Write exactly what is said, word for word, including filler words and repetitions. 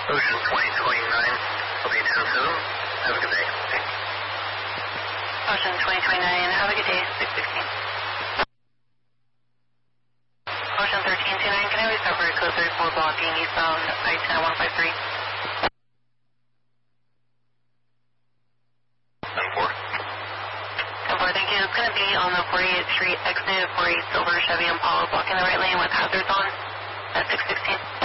Ocean twenty twenty-nine, I'll be ten seven. Have a good day. Ocean twenty twenty-nine, have a good day, six sixteen. Ocean thirteen twenty-nine, can I always cover code thirty-four blocking eastbound I ten one five three? ten four. ten four, thank you. It's going to be on the forty-eighth Street exit for a silver Chevy Impala blocking the right lane with hazards on at six sixteen.